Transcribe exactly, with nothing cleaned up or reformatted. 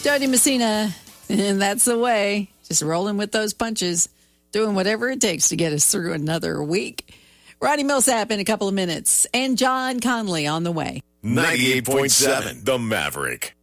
Jody Messina, and that's the way. Just rolling with those punches, doing whatever it takes to get us through another week. Rodney Millsap in a couple of minutes, and John Conley on the way. ninety-eight point seven The Maverick.